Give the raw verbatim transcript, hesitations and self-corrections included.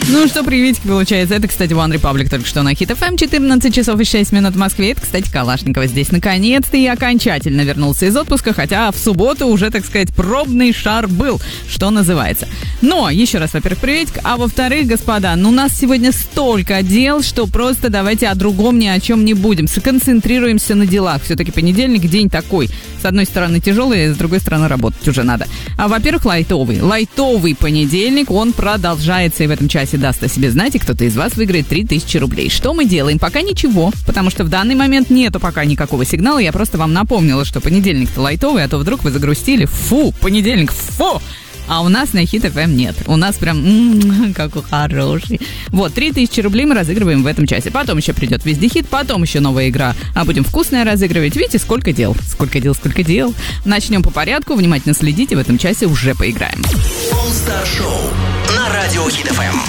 Ну что, приветики, получается. Это, кстати, One Republic только что на Hit эф эм. четырнадцать часов и шесть минут в Москве. Это, кстати, Калашникова здесь наконец-то и окончательно вернулся из отпуска, хотя в субботу уже, так сказать, пробный шар был, что называется. Но, еще раз, во-первых, приветик, а во-вторых, господа, ну у нас сегодня столько дел, что просто давайте о другом ни о чем не будем. Сконцентрируемся на делах. Все-таки понедельник день такой. С одной стороны тяжелый, с другой стороны работать уже надо. А, во-первых, лайтовый. Лайтовый понедельник, он продолжается и в этом часе даст о себе знать, и кто-то из вас выиграет три тысячи рублей. Что мы делаем? Пока ничего, потому что в данный момент нету пока никакого сигнала. Я просто вам напомнила, что понедельник-то лайтовый, а то вдруг вы загрустили. Фу, понедельник, фу! А у нас на Hit эф эм нет. У нас прям, м-м, какой хороший. Вот, три тысячи рублей мы разыгрываем в этом часе. Потом еще придет везде хит, потом еще новая игра. А будем вкусное разыгрывать. Видите, сколько дел. Сколько дел, сколько дел. Начнем по порядку. Внимательно следите. В этом часе уже поиграем. All Star Show на радио Hit эф эм.